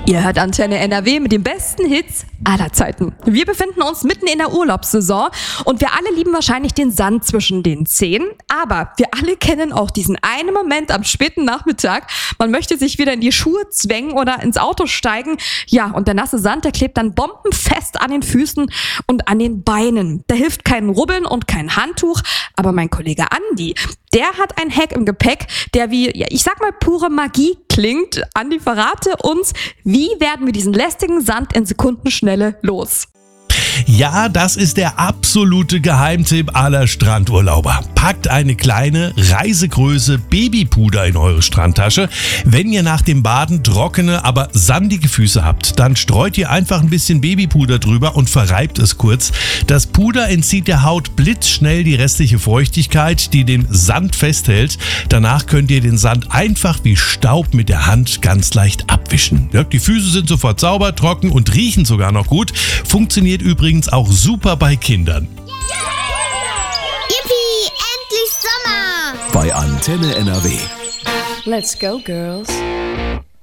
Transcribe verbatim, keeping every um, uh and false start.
Ihr hört Antenne N R W mit den besten Hits aller Zeiten. Wir befinden uns mitten in der Urlaubssaison und wir alle lieben wahrscheinlich den Sand zwischen den Zehen. Aber wir alle kennen auch diesen einen Moment am späten Nachmittag. Man möchte sich wieder in die Schuhe zwängen oder ins Auto steigen. Ja, und der nasse Sand, der klebt dann bombenfest an den Füßen und an den Beinen. Da hilft kein Rubbeln und kein Handtuch. Aber mein Kollege Andi, der hat ein Hack im Gepäck, der wie, ja, ich sag mal, pure Magie klingt. Andi, verrate uns, wie werden wir diesen lästigen Sand in Sekundenschnelle los? Ja, das ist der absolute Geheimtipp aller Strandurlauber. Packt eine kleine, Reisegröße Babypuder in eure Strandtasche. Wenn ihr nach dem Baden trockene, aber sandige Füße habt, dann streut ihr einfach ein bisschen Babypuder drüber und verreibt es kurz. Das Puder entzieht der Haut blitzschnell die restliche Feuchtigkeit, die den Sand festhält. Danach könnt ihr den Sand einfach wie Staub mit der Hand ganz leicht abwischen. Ja, die Füße sind sofort sauber, trocken und riechen sogar noch gut. Funktioniert übrigens auch super bei Kindern. Yippie, endlich Sommer! Bei Antenne N R W. Let's go, girls.